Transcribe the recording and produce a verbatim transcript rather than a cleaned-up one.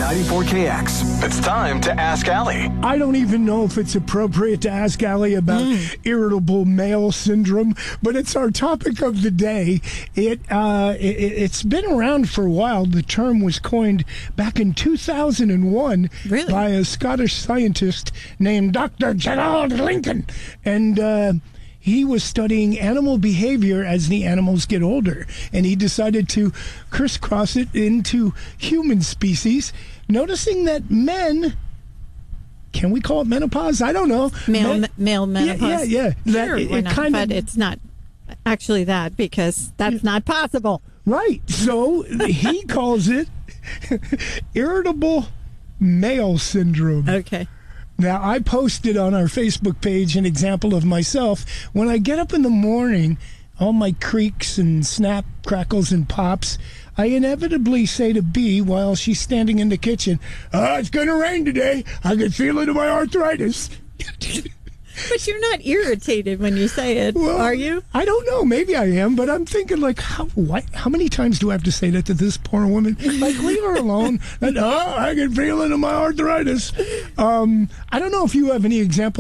ninety-four K X. It's time to Ask Allie. I don't even know if it's appropriate to ask Allie about mm. irritable male syndrome, but it's our topic of the day. It, uh, it it's been around for a while. The term was coined back in two thousand one really? by a Scottish scientist named Doctor Gerald Lincoln, and uh, he was studying animal behavior as the animals get older, and he decided to crisscross it into human species, noticing that men, can we call it menopause? I don't know. Male, Men, me, male menopause. Yeah, yeah. yeah. Sure, it, why it not? kind But of, it's not actually that, because that's not possible. Right. So he calls it irritable male syndrome. Okay. Now, I posted on our Facebook page an example of myself. When I get up in the morning, all my creaks and snap, crackles, and pops, I inevitably say to B while she's standing in the kitchen, oh, it's going to rain today. I can feel it in my arthritis. But you're not irritated when you say it, well, are you? I don't know. Maybe I am, but I'm thinking, like, how what, how many times do I have to say that to this poor woman? Like, leave her alone. And, oh, I can feel it in my arthritis. Um, I don't know if you have any examples